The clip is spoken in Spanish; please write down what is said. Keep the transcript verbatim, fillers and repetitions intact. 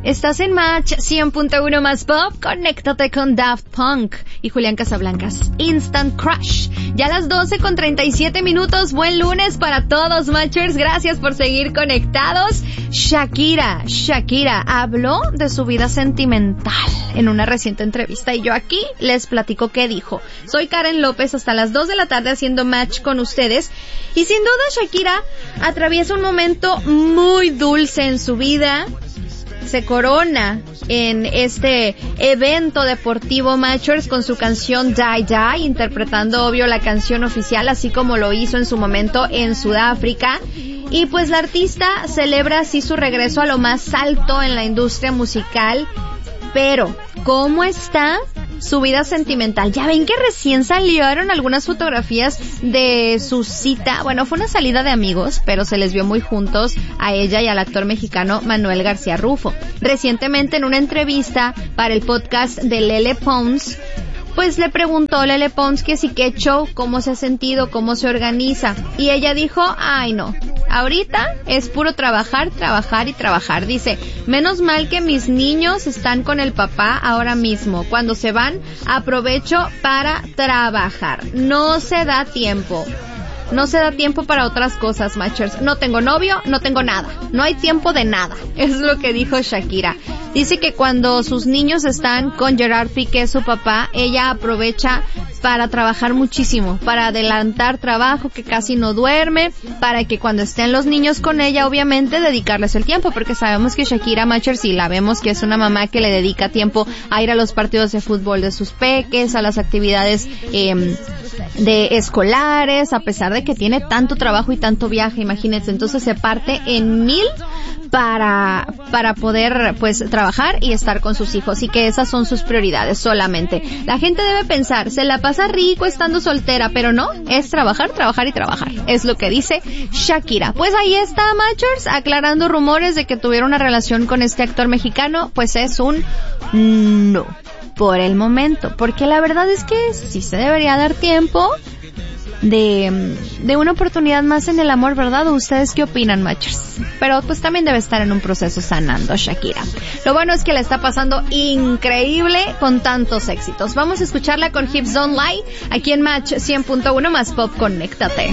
Estás en Match cien punto uno más Pop. Conéctate con Daft Punk y Julián Casablancas. Instant Crush. Ya a las doce con treinta y siete minutos. Buen lunes para todos, Matchers. Gracias por seguir conectados. Shakira, Shakira habló de su vida sentimental en una reciente entrevista y yo aquí les platico qué dijo. Soy Karen López, hasta las dos de la tarde haciendo Match con ustedes. Y sin duda Shakira atraviesa un momento muy dulce en su vida. Se corona en este evento deportivo Matchers con su canción Die Die, interpretando obvio la canción oficial, así como lo hizo en su momento en Sudáfrica. Y pues la artista celebra así su regreso a lo más alto en la industria musical. Pero, ¿cómo está su vida sentimental? Ya ven que recién salieron algunas fotografías de su cita. Bueno, fue una salida de amigos, pero se les vio muy juntos a ella y al actor mexicano Manuel García Rufo. Recientemente, en una entrevista para el podcast de Lele Pons, pues le preguntó Lele Pons que si qué show, cómo se ha sentido, cómo se organiza. Y ella dijo, ay no, ahorita es puro trabajar, trabajar y trabajar. Dice, menos mal que mis niños están con el papá ahora mismo. Cuando se van, aprovecho para trabajar. No se da tiempo. No se da tiempo para otras cosas, Matchers. No tengo novio, no tengo nada. No hay tiempo de nada. Es lo que dijo Shakira. Dice que cuando sus niños están con Gerard Piqué, su papá, ella aprovecha para trabajar muchísimo, para adelantar trabajo, que casi no duerme, para que cuando estén los niños con ella, obviamente, dedicarles el tiempo, porque sabemos que Shakira, Matchers, y la vemos que es una mamá que le dedica tiempo a ir a los partidos de fútbol de sus peques, a las actividades eh, de escolares, a pesar de que tiene tanto trabajo y tanto viaje, imagínense. Entonces se parte en mil para para poder pues trabajar y estar con sus hijos, y que esas son sus prioridades solamente. La gente debe pensar, se la pasa rico estando soltera, pero no, es trabajar, trabajar y trabajar. Es lo que dice Shakira. Pues ahí está, Matchers, aclarando rumores de que tuvieron una relación con este actor mexicano. Pues es un no por el momento, porque la verdad es que sí se debería dar tiempo de de una oportunidad más en el amor, ¿verdad? ¿Ustedes qué opinan, Matchers? Pero pues también debe estar en un proceso sanando Shakira. Lo bueno es que la está pasando increíble con tantos éxitos. Vamos a escucharla con Hips Don't Lie aquí en Match cien punto uno más Pop. Conéctate.